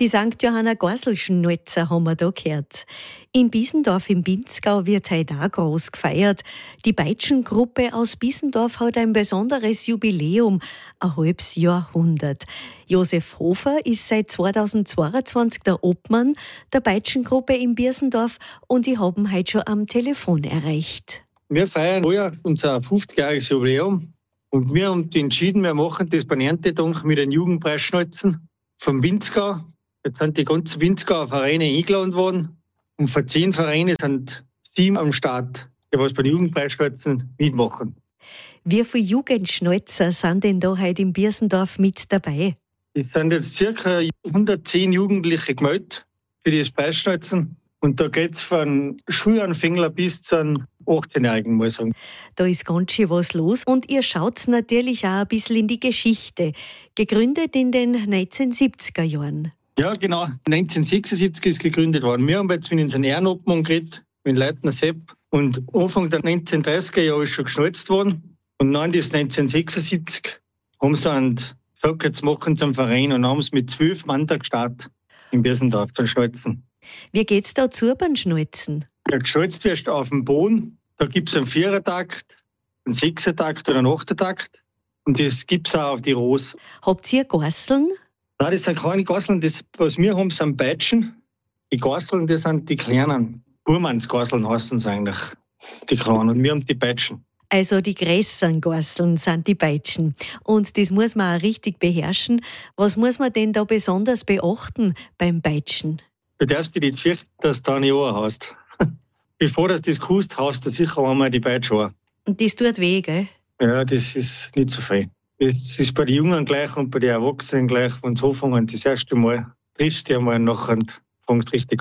Die St. Johanna Gorselschnolzer haben wir da gehört. In Biesendorf im Pinzgau wird heute auch groß gefeiert. Die Peitschengruppe aus Biesendorf hat ein besonderes Jubiläum, ein halbes Jahrhundert. Josef Hofer ist seit 2022 der Obmann der Peitschengruppe in Biesendorf und die haben heute schon am Telefon erreicht. Wir feiern heuer unser 50-jähriges Jubiläum und wir haben entschieden, wir machen das beim Erntedank mit den Jugendpreisschnolzen vom Pinzgau. Jetzt sind die ganzen Pinzgauer Vereine eingeladen worden und von 10 Vereinen sind 7 am Start, die was bei den Jugendpreisschnolzen mitmachen. Wie viele Jugendschnolzer sind denn da heute in Biesendorf mit dabei? Es sind jetzt ca. 110 Jugendliche gemeldet für das Preisschnolzen. Und da geht es von Schulanfängler bis zu einem 18-Jährigen, muss ich sagen. Da ist ganz schön was los und ihr schaut natürlich auch ein bisschen in die Geschichte. Gegründet in den 1970er Jahren. Ja, genau. 1976 ist gegründet worden. Wir haben jetzt mit unseren Ehrenobmann geredet, mit Leutner Sepp. Und Anfang der 1930er Jahre ist schon geschnolzt worden. Und dann das 1976 haben sie gesagt, jetzt machen sie einen Verein und haben es mit 12 Mann da gestartet in Biesendorf zum Schnolzen. Wie geht's da zu beim Schnolzen? Ja, geschnolzt wirst auf dem Boden. Da gibt es einen 4er-Takt, einen 6er-Takt oder einen 8er-Takt. Und das gibt es auch auf die Rose. Habt ihr Gorseln? Nein, das sind keine Gorseln. Das, was wir haben, sind Peitschen. Die Gorseln, das sind die kleinen. Burmannsgorseln heißen sie eigentlich, die kleinen. Und wir haben die Peitschen. Also die größeren Gorseln sind die Peitschen. Und das muss man auch richtig beherrschen. Was muss man denn da besonders beachten beim Peitschen? Du darfst dich nicht fürchten, dass du da eine Ohr hast. Bevor du das gehust, haust du sicher einmal die Peitsche an. Und das tut weh, gell? Ja, das ist nicht so viel. Das ist bei den Jungen gleich und bei den Erwachsenen gleich. Wenn sie anfangen, das erste Mal triffst du die einmal und nachher fängst du richtig